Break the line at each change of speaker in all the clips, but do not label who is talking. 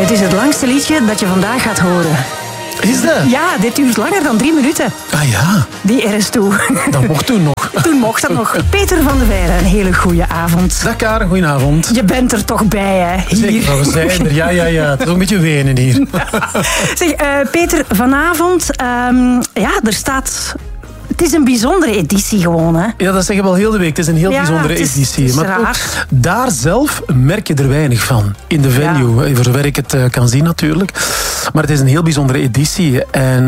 Het is het langste liedje dat je vandaag gaat horen.
Is dat?
Ja, dit duurt langer dan 3 minuten.
Ah ja.
Die RS2.
Dat mocht toen nog.
Toen mocht dat nog. Peter van de Veire, een hele goede avond.
Dag Karen, goedenavond.
Je bent er toch bij, hè? Hier.
Zeker, we zijn er. Ja. Het is ook een beetje wenen hier.
Zeg, Peter, vanavond, er staat... Het is een bijzondere editie gewoon, hè?
Ja, dat zeggen we al heel de week. Het is een heel bijzondere editie.
Het is
maar
raar.
ook daar zelf merk je er weinig van. In de venue, voor zover ik het kan zien natuurlijk. Maar het is een heel bijzondere editie.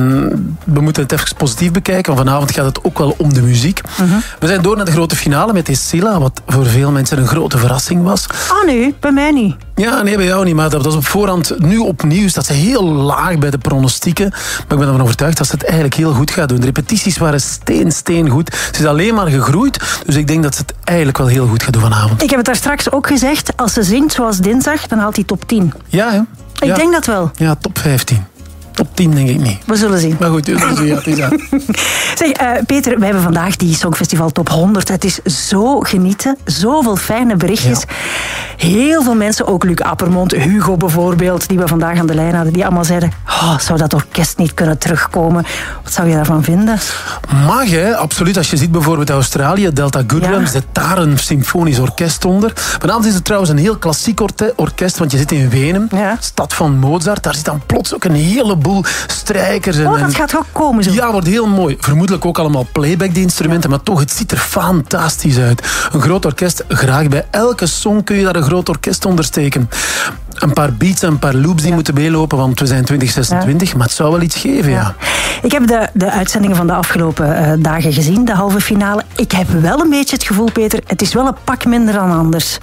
En we moeten het even positief bekijken. Want vanavond gaat het ook wel om de muziek. We zijn door naar de grote finale met Escilla. Wat voor veel mensen een grote verrassing was.
Oh nee, bij mij niet.
Ja, nee, bij jou niet. Maar dat was op voorhand. Nu opnieuw staat ze heel laag bij de pronostieken. Maar ik ben ervan overtuigd dat ze het eigenlijk heel goed gaat doen. De repetities waren steen goed. Ze is alleen maar gegroeid. Dus ik denk dat ze het eigenlijk wel heel goed gaat doen vanavond.
Ik heb het daar straks ook gezegd. Als ze zingt zoals dinsdag, dan haalt hij top 10.
Ja, hè?
Ik denk dat wel.
Ja, top 15. Top 10 denk ik niet.
We zullen zien.
Maar goed, dus ja, het is dat.
Zeg, Peter, wij hebben vandaag die Songfestival Top 100. Het is zo genieten. Zoveel fijne berichtjes.
Ja.
Heel veel mensen, ook Luc Appermond, Hugo bijvoorbeeld, die we vandaag aan de lijn hadden, die allemaal zeiden, zou dat orkest niet kunnen terugkomen? Wat zou je daarvan vinden?
Mag, hè? Absoluut. Als je ziet bijvoorbeeld Australië, Delta Goodrums, zit daar een symfonisch orkest onder. Vanavond is het trouwens een heel klassiek orkest, want je zit in Wenen, stad van Mozart. Daar zit dan plots ook een heleboel strijkers.
Dat gaat ook komen zo.
Ja, wordt heel mooi. Vermoedelijk ook allemaal playback, die instrumenten, maar toch, het ziet er fantastisch uit. Een groot orkest, graag bij elke song kun je daar een groot orkest ondersteken. Een paar beats en een paar loops die moeten meelopen, want we zijn 2026, maar het zou wel iets geven, ja.
Ik heb de uitzendingen van de afgelopen dagen gezien, de halve finale. Ik heb wel een beetje het gevoel, Peter, het is wel een pak minder dan anders.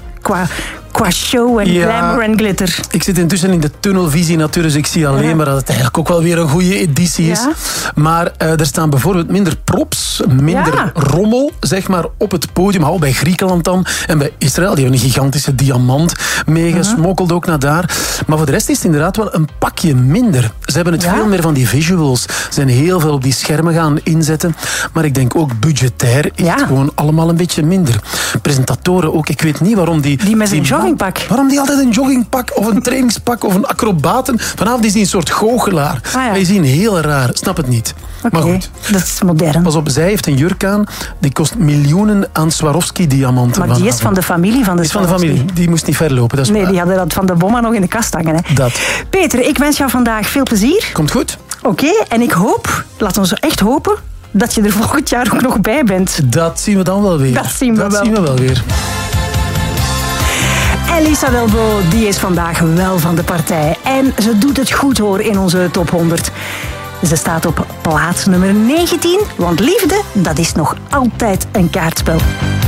Qua show en glamour en glitter.
Ik zit intussen in de tunnelvisie natuurlijk, dus ik zie alleen maar dat het eigenlijk ook wel weer een goede editie is. Maar er staan bijvoorbeeld minder props, minder rommel, zeg maar, op het podium. Hou bij Griekenland dan. En bij Israël, die hebben een gigantische diamant meegesmokkeld ook naar daar. Maar voor de rest is het inderdaad wel een pakje minder. Ze hebben het veel meer van die visuals. Ze zijn heel veel op die schermen gaan inzetten. Maar ik denk ook budgetair is het gewoon allemaal een beetje minder. Presentatoren ook, ik weet niet waarom die
met een joggingpak.
Waarom die altijd een joggingpak of een trainingspak of een acrobaten? Vanavond is die een soort goochelaar. Wij zien heel raar. Snap het niet. Maar goed.
Dat is modern.
Pas op, zij heeft een jurk aan. Die kost miljoenen aan Swarovski-diamanten.
Maar die is van de familie van de Swarovski.
Die is van de familie. Die moest niet verlopen. Dat is
die hadden dat van de bomma nog in de kast hangen. Hè.
Dat.
Peter, ik wens jou vandaag veel plezier.
Komt goed.
Oké, en ik hoop, laten we echt hopen, dat je er volgend jaar ook nog bij bent.
Dat zien we dan wel weer.
Dat zien we wel
weer.
Elisa Delbo, die is vandaag wel van de partij. En ze doet het goed hoor in onze top 100. Ze staat op plaats nummer 19, want liefde, dat is nog altijd een kaartspel.